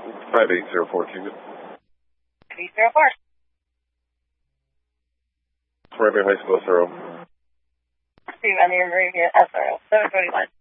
5804 Kingdom. 304. Raven High School, SRO. Steve on the Arabia SRO, 721.